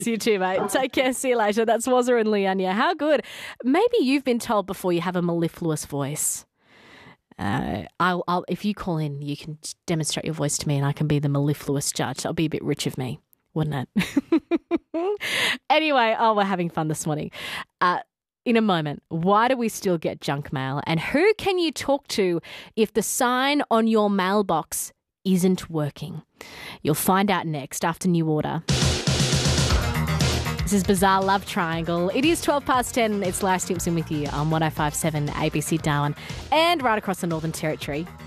You too, mate. Take care. See you later. That's Wazza and Leanya. How good. Maybe you've been told before you have a mellifluous voice. If you call in, you can demonstrate your voice to me and I can be the mellifluous judge. That'll be a bit rich of me, wouldn't it? Anyway, we're having fun this morning. In a moment, why do we still get junk mail? And who can you talk to if the sign on your mailbox isn't working? You'll find out next after New Order. This is Bizarre Love Triangle. It is 10:12. It's Laura Stimpson with you on 105.7 ABC Darwin and right across the Northern Territory.